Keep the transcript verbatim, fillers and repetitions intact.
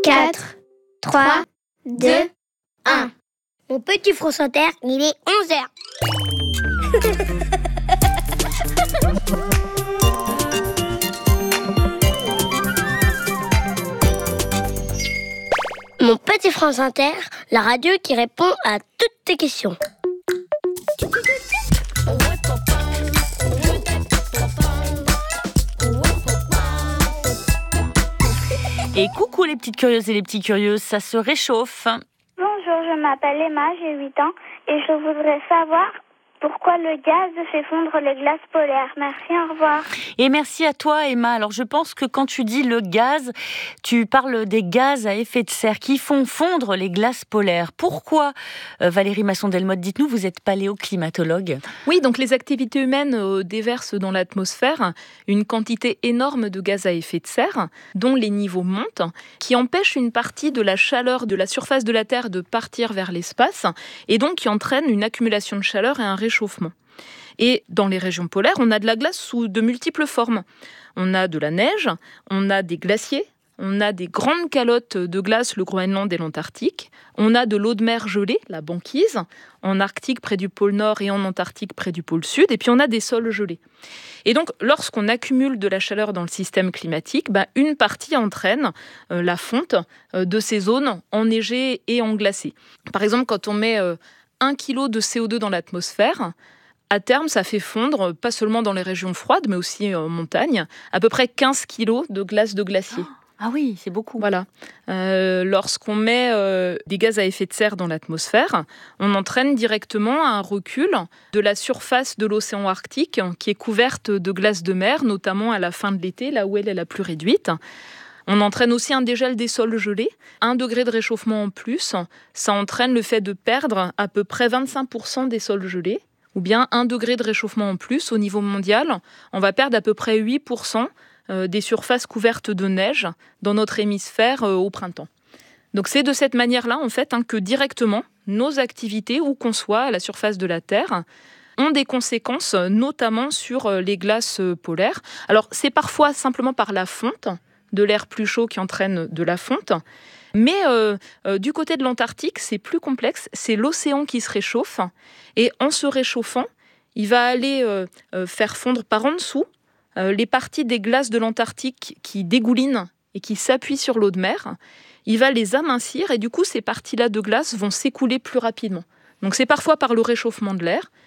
quatre, trois, deux, un. Mon petit France Inter, il est onze heures. Mon petit France Inter, la radio qui répond à toutes tes questions. Et coucou les petites curieuses et les petits curieux, ça se réchauffe. Bonjour, je m'appelle Emma, j'ai huit ans et je voudrais savoir pourquoi le gaz fait fondre les glaces polaires. Merci, au revoir. Et merci à toi Emma. Alors je pense que quand tu dis le gaz, tu parles des gaz à effet de serre qui font fondre les glaces polaires. Pourquoi euh, Valérie Masson-Delmotte, dites-nous, vous êtes paléoclimatologue. Oui, donc les activités humaines euh, déversent dans l'atmosphère une quantité énorme de gaz à effet de serre, dont les niveaux montent, qui empêchent une partie de la chaleur de la surface de la Terre de partir vers l'espace, et donc qui entraînent une accumulation de chaleur et un réchauffement. Et dans les régions polaires, on a de la glace sous de multiples formes. On a de la neige, on a des glaciers, on a des grandes calottes de glace, le Groenland et l'Antarctique. On a de l'eau de mer gelée, la banquise, en Arctique près du pôle Nord et en Antarctique près du pôle Sud. Et puis on a des sols gelés. Et donc, lorsqu'on accumule de la chaleur dans le système climatique, bah, une partie entraîne euh, la fonte euh, de ces zones enneigées et englacées. Par exemple, quand on met euh, un kilo de C O deux dans l'atmosphère, à terme, ça fait fondre, pas seulement dans les régions froides, mais aussi en montagne, à peu près quinze kilos de glace de glacier. Ah oui, c'est beaucoup. Voilà. Euh, lorsqu'on met euh, des gaz à effet de serre dans l'atmosphère, on entraîne directement un recul de la surface de l'océan Arctique, qui est couverte de glace de mer, notamment à la fin de l'été, là où elle est la plus réduite. On entraîne aussi un dégel des sols gelés. Un degré de réchauffement en plus, ça entraîne le fait de perdre à peu près vingt-cinq pour cent des sols gelés. Ou bien un degré de réchauffement en plus au niveau mondial, on va perdre à peu près huit pour cent des surfaces couvertes de neige dans notre hémisphère au printemps. Donc c'est de cette manière-là en fait hein, que directement nos activités, où qu'on soit à la surface de la Terre, ont des conséquences notamment sur les glaces polaires. Alors c'est parfois simplement par la fonte de l'air plus chaud qui entraîne de la fonte. Mais euh, euh, du côté de l'Antarctique, c'est plus complexe. C'est l'océan qui se réchauffe. Et en se réchauffant, il va aller euh, euh, faire fondre par en dessous euh, les parties des glaces de l'Antarctique qui dégoulinent et qui s'appuient sur l'eau de mer. Il va les amincir et du coup, ces parties-là de glace vont s'écouler plus rapidement. Donc c'est parfois par le réchauffement de l'air,